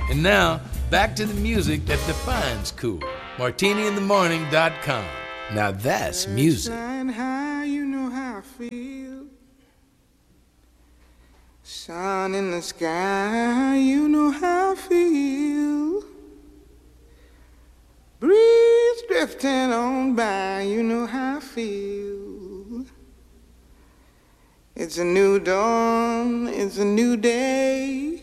And now, back to the music that defines cool. MartiniInTheMorning.com. Now that's music. Flying high, you know how I feel. Sun in the sky, you know how I feel. Breeze drifting on by, you know how I feel. It's a new dawn, it's a new day.